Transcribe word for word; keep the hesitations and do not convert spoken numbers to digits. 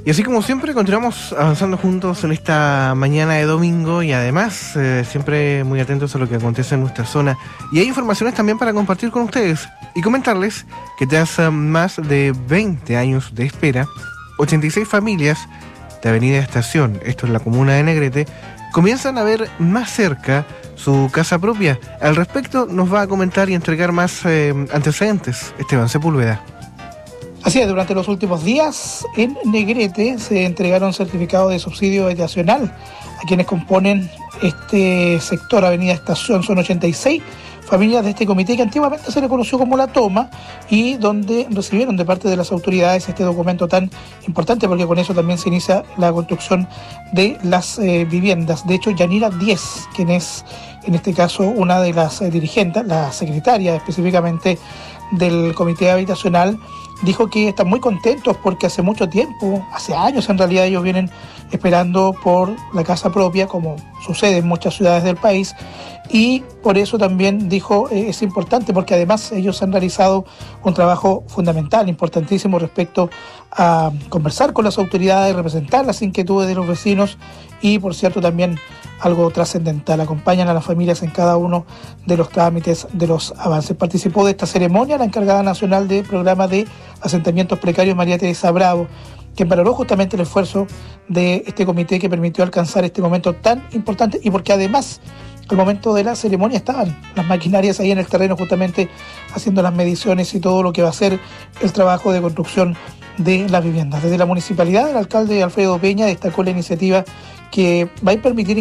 Y así como siempre, continuamos avanzando juntos en esta mañana de domingo y además eh, siempre muy atentos a lo que acontece en nuestra zona. Y hay informaciones también para compartir con ustedes y comentarles que tras uh, más de veinte años de espera, ochenta y seis familias de Avenida Estación, esto es la comuna de Negrete, comienzan a ver más cerca su casa propia. Al respecto nos va a comentar y entregar más eh, antecedentes Esteban Sepúlveda. Así es, durante los últimos días en Negrete se entregaron certificados de subsidio habitacional a quienes componen este sector Avenida Estación. Son ochenta y seis familias de este comité que antiguamente se le conoció como La Toma y donde recibieron de parte de las autoridades este documento tan importante porque con eso también se inicia la construcción de las eh, viviendas. De hecho, Yanira Díez, quien es en este caso una de las eh, dirigentes, la secretaria específicamente del comité habitacional, dijo que están muy contentos porque hace mucho tiempo, hace años en realidad, ellos vienen esperando por la casa propia, como sucede en muchas ciudades del país, y por eso también dijo eh, es importante porque además ellos han realizado un trabajo fundamental, importantísimo respecto a conversar con las autoridades, representar las inquietudes de los vecinos y, por cierto, también algo trascendental, acompañan a las familias en cada uno de los trámites de los avances. Participó de esta ceremonia la encargada nacional del programa de asentamientos precarios, María Teresa Bravo, quien valoró justamente el esfuerzo de este comité que permitió alcanzar este momento tan importante y porque además al momento de la ceremonia estaban las maquinarias ahí en el terreno justamente haciendo las mediciones y todo lo que va a ser el trabajo de construcción de las viviendas. Desde la municipalidad, el alcalde Alfredo Peña destacó la iniciativa que va a permitir